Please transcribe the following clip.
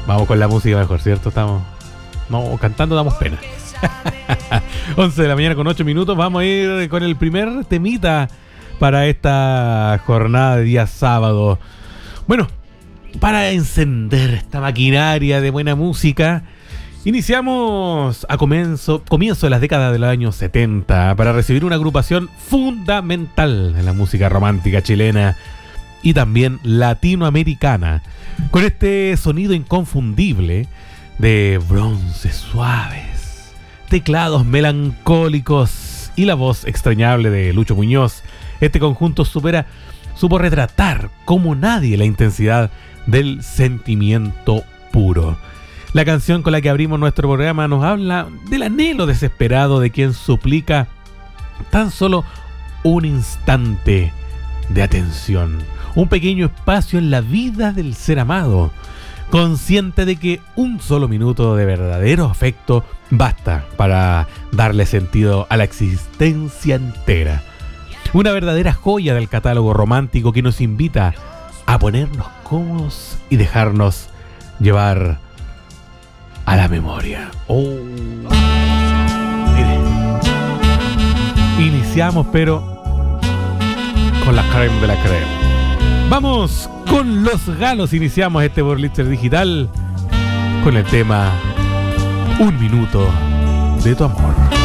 Vamos con la música mejor, ¿cierto? Estamos... No, cantando damos pena. 11 de la mañana con 8 minutos. Vamos a ir con el primer temita para esta jornada de día sábado. Bueno, para encender esta maquinaria de buena música, iniciamos a comienzo de las décadas de los años 70 para recibir una agrupación fundamental en la música romántica chilena y también latinoamericana, con este sonido inconfundible de bronces suaves, teclados melancólicos y la voz extrañable de Lucho Muñoz. Este conjunto supo retratar como nadie la intensidad del sentimiento puro. La canción con la que abrimos nuestro programa nos habla del anhelo desesperado de quien suplica tan solo un instante de atención, un pequeño espacio en la vida del ser amado, consciente de que un solo minuto de verdadero afecto basta para darle sentido a la existencia entera. Una verdadera joya del catálogo romántico que nos invita a ponernos cómodos y dejarnos llevar a la memoria. Oh, mire. Iniciamos, pero con la creme de la creme. Vamos con Los Galos. Iniciamos este Borlitzer Digital con el tema Un Minuto de Tu Amor.